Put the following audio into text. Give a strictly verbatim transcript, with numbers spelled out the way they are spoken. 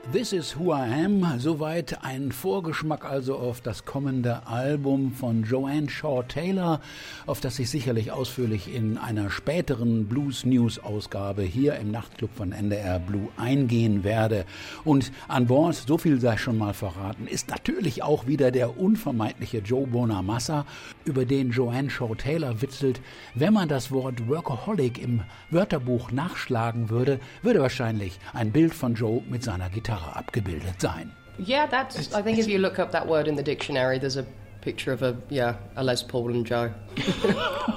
This is Who I Am, soweit ein Vorgeschmack also auf das kommende Album von Joanne Shaw Taylor, auf das ich sicherlich ausführlich in einer späteren Blues News Ausgabe hier im Nachtclub von N D R Blue eingehen werde. Und an Bord, so viel sei schon mal verraten, ist natürlich auch wieder der unvermeidliche Joe Bonamassa, über den Joanne Shaw Taylor witzelt, wenn man das Wort Workaholic im Wörterbuch nachschlagen würde, würde wahrscheinlich ein Bild von Joe mit seiner Gitarre abgebildet sein. Yeah, that's. I think if you look up that word in the dictionary, there's a picture of a yeah a Les Paul and Joe.